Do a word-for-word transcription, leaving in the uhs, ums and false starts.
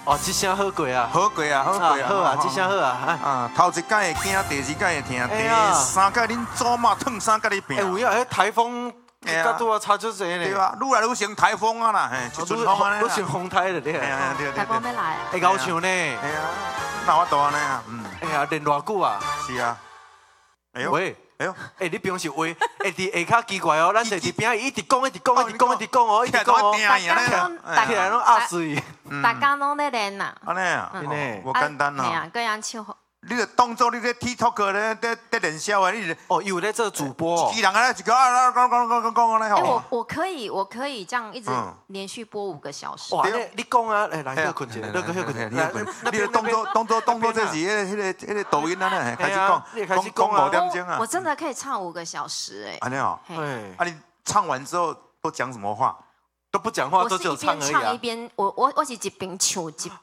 哦，这声好过啊， 好过啊，好过啊， 好啊，这声好啊。 啊，头一届会惊，第二届会听，第三届恁祖妈烫衫甲你拼。 哎，有影，迄台风。角度啊，差足济呢。 对啊，愈来愈成台风啊啦，嘿，一阵风啊。 愈成风台了咧。 哎呀，对对对。 台风要来。 会高唱呢。哎呀，那我多安尼啊，嗯。 哎呀，练偌久啊？ 是啊。哎呦。 喂。 哎呦。 哎，你平时话会伫下骹奇怪哦，咱坐伫边伊一直讲，一直讲，一直讲，一直讲哦，一直讲哦。 大家拢， 大家拢压水。 大家拢在练呐。 安尼啊，真诶，无简单啊。 系啊，各样唱。 你就当做你咧 TikTok 咧，在在练笑啊！你哦，有咧做主播， 一个人咧一个啊，讲讲讲讲讲咧吼。 哎，我我可以，我可以这样一直连续播五个小时。 哇，你你讲啊，来来，休困者，那个休困者， 你个动作动作动作，这是迄个迄个迄个抖音啊咧，开始讲，讲讲五点钟啊。 我真的可以唱五个小时哎。 安尼哦，啊，你唱完之后都讲什么话？ 都不讲话，都只有唱而已啊。 我是一边唱一边，我我我是一边唱一